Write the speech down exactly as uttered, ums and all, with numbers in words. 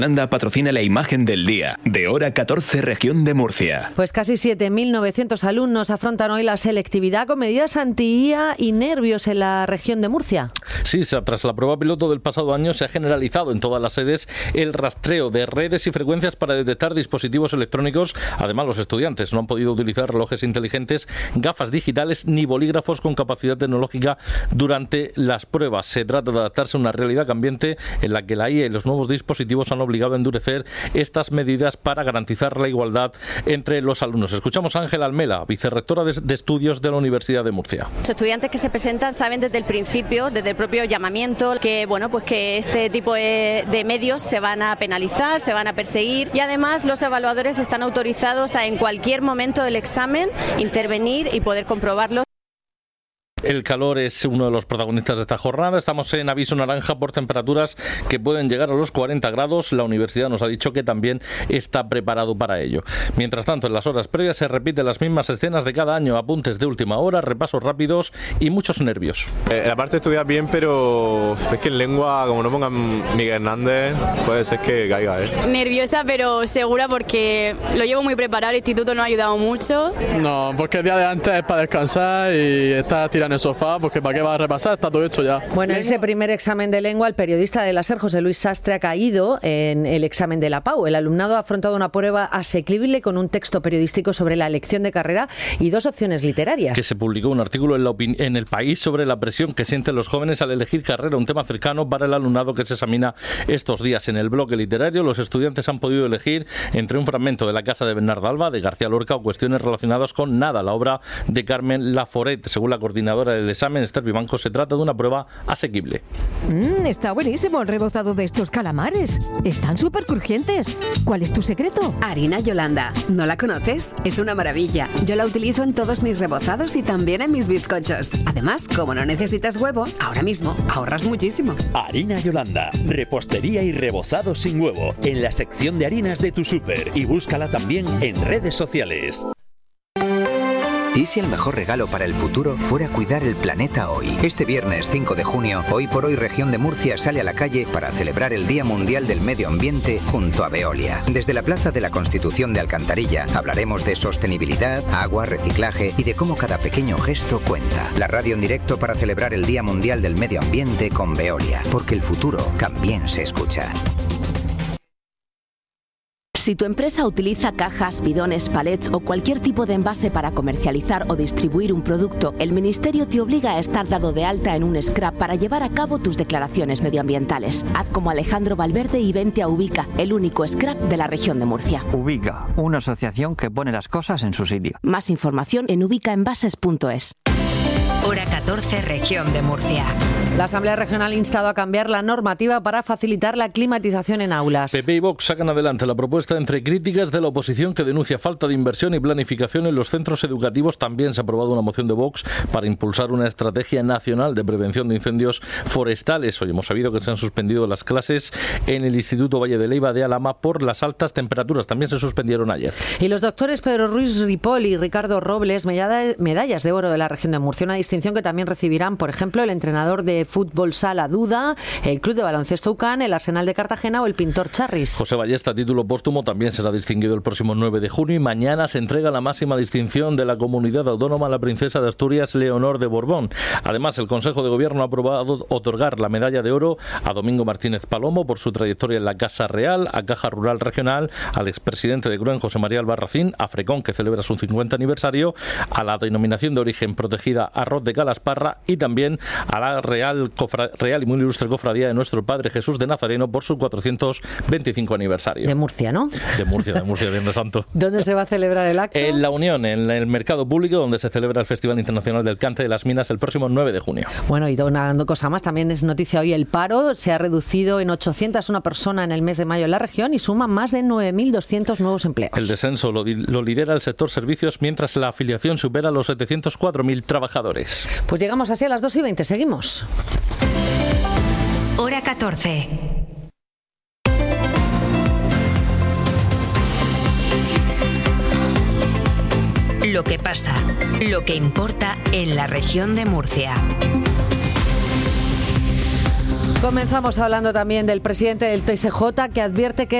Yolanda patrocina la imagen del día de Hora catorce, región de Murcia. Pues casi siete mil novecientos alumnos afrontan hoy la selectividad con medidas anti-I A y nervios en la región de Murcia. Sí, tras la prueba piloto del pasado año se ha generalizado en todas las sedes el rastreo de redes y frecuencias para detectar dispositivos electrónicos. Además, los estudiantes no han podido utilizar relojes inteligentes, gafas digitales ni bolígrafos con capacidad tecnológica durante las pruebas. Se trata de adaptarse a una realidad cambiante en la que la I A y los nuevos dispositivos han obligado a endurecer estas medidas para garantizar la igualdad entre los alumnos. Escuchamos a Ángela Almela, vicerrectora de, de Estudios de la Universidad de Murcia. Los estudiantes que se presentan saben desde el principio, desde el propio llamamiento, que bueno, pues que este tipo de, de medios se van a penalizar, se van a perseguir, y además los evaluadores están autorizados a en cualquier momento del examen intervenir y poder comprobarlo. El calor es uno de los protagonistas de esta jornada. Estamos en aviso naranja por temperaturas que pueden llegar a los cuarenta grados. La universidad nos ha dicho que también está preparado para ello. Mientras tanto, en las horas previas se repiten las mismas escenas de cada año, apuntes de última hora, repasos rápidos y muchos nervios. Eh, la parte de estudiar bien, pero es que en lengua, como no pongan Miguel Hernández, puede ser que caiga, ¿eh? Nerviosa, pero segura porque lo llevo muy preparado, el instituto nos ha ayudado mucho. No, porque el día de antes es para descansar y estar tirando en el sofá, porque para qué vas a repasar, está todo hecho ya. Bueno, en ese primer examen de lengua, el periodista de la SER, José Luis Sastre, ha caído en el examen de la P A U. El alumnado ha afrontado una prueba asequible con un texto periodístico sobre la elección de carrera y dos opciones literarias. Que se publicó un artículo en, la opin- en El País sobre la presión que sienten los jóvenes al elegir carrera, un tema cercano para el alumnado que se examina estos días. En el bloque literario, los estudiantes han podido elegir entre un fragmento de La Casa de Bernarda Alba, de García Lorca, o cuestiones relacionadas con Nada, la obra de Carmen Laforet. Según la coordinadora del examen, Esther Vivanco, se trata de una prueba asequible. Mm, está buenísimo el rebozado de estos calamares. Están súper crujientes. ¿Cuál es tu secreto? Harina Yolanda. ¿No la conoces? Es una maravilla. Yo la utilizo en todos mis rebozados y también en mis bizcochos. Además, como no necesitas huevo, ahora mismo ahorras muchísimo. Harina Yolanda. Repostería y rebozado sin huevo. En la sección de harinas de tu súper. Y búscala también en redes sociales. ¿Y si el mejor regalo para el futuro fuera cuidar el planeta hoy? Este viernes cinco de junio, Hoy por Hoy Región de Murcia sale a la calle para celebrar el Día Mundial del Medio Ambiente junto a Veolia. Desde la Plaza de la Constitución de Alcantarilla hablaremos de sostenibilidad, agua, reciclaje y de cómo cada pequeño gesto cuenta. La radio en directo para celebrar el Día Mundial del Medio Ambiente con Veolia, porque el futuro también se escucha. Si tu empresa utiliza cajas, bidones, palets o cualquier tipo de envase para comercializar o distribuir un producto, el Ministerio te obliga a estar dado de alta en un scrap para llevar a cabo tus declaraciones medioambientales. Haz como Alejandro Valverde y vente a Ubica, el único scrap de la región de Murcia. Ubica, una asociación que pone las cosas en su sitio. Más información en ubicaenvases punto es. Hora catorce, región de Murcia. La Asamblea Regional ha instado a cambiar la normativa para facilitar la climatización en aulas. P P y Vox sacan adelante la propuesta entre críticas de la oposición que denuncia falta de inversión y planificación en los centros educativos. También se ha aprobado una moción de Vox para impulsar una estrategia nacional de prevención de incendios forestales. Hoy hemos sabido que se han suspendido las clases en el Instituto Valle de Leiva de Alhama por las altas temperaturas. También se suspendieron ayer. Y los doctores Pedro Ruiz Ripoll y Ricardo Robles, medallas de oro de la región de Murcia, una distinción que también recibirán, por ejemplo, el entrenador de fútbol Sala Duda, el club de baloncesto UCAN, el Arsenal de Cartagena o el pintor Charris. José Ballesta, título póstumo, también será distinguido el próximo nueve de junio y mañana se entrega la máxima distinción de la comunidad autónoma a la princesa de Asturias, Leonor de Borbón. Además, el Consejo de Gobierno ha aprobado otorgar la medalla de oro a Domingo Martínez Palomo por su trayectoria en la Casa Real, a Caja Rural Regional, al expresidente de Gruen, José María Albarracín, a Frecón, que celebra su cincuenta aniversario, a la denominación de origen protegida Arroz de Calasparra y también a la Real, Cofra, Real y muy ilustre Cofradía de Nuestro Padre Jesús de Nazareno por su cuatrocientos veinticinco aniversario. De Murcia, ¿no? De Murcia, de Murcia, Viernes Santo. ¿Dónde se va a celebrar el acto? En La Unión, en el Mercado Público, donde se celebra el Festival Internacional del Cante de las Minas el próximo nueve de junio. Bueno, y una cosa más, también es noticia hoy el paro. Se ha reducido en ochocientos una persona en el mes de mayo en la región y suma más de nueve mil doscientos nuevos empleos. El descenso lo, lo lidera el sector servicios, mientras la afiliación supera los setecientos cuatro mil trabajadores. Pues llegamos así a las dos y veinte. Seguimos. Hora catorce. Lo que pasa, lo que importa en la región de Murcia. Comenzamos hablando también del presidente del T S J, que advierte que